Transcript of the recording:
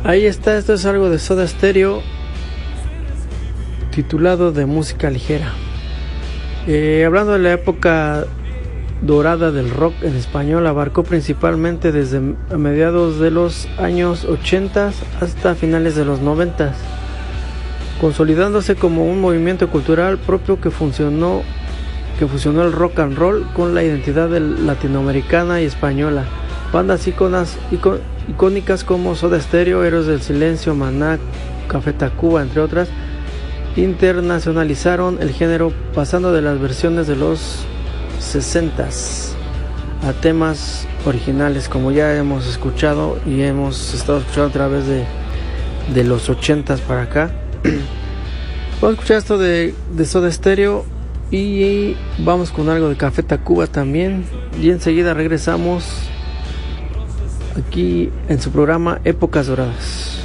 Ahí está, esto es algo de Soda Stereo, titulado de música ligera. Hablando de la época dorada del rock en español, abarcó principalmente desde mediados de los años 80 hasta finales de los 90, consolidándose como un movimiento cultural propio que fusionó el rock and roll con la identidad latinoamericana y española. Bandas icónicas como Soda Stereo, Héroes del Silencio, Maná, Café Tacuba, entre otras, internacionalizaron el género, pasando de las versiones de los 60s a temas originales, como ya hemos escuchado y hemos estado escuchando a través de los 80s para acá. Vamos a escuchar esto de Soda Stereo y vamos con algo de Café Tacuba también, y enseguida regresamos aquí en su programa Épocas Doradas.